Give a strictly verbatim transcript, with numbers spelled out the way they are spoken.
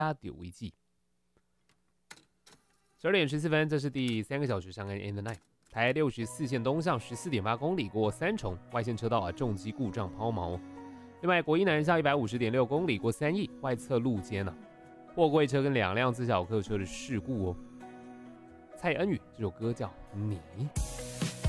加丢危机。十二点十四分，这是第三个小时上岸 in the night。台六十四线东向十四点八公里过三重，外线车道啊重机故障抛锚。另外，国一南下一百五十点六公里过三义，外侧路肩啊，货柜车跟两辆自小客车的事故哦。蔡恩宇这首歌叫《你》。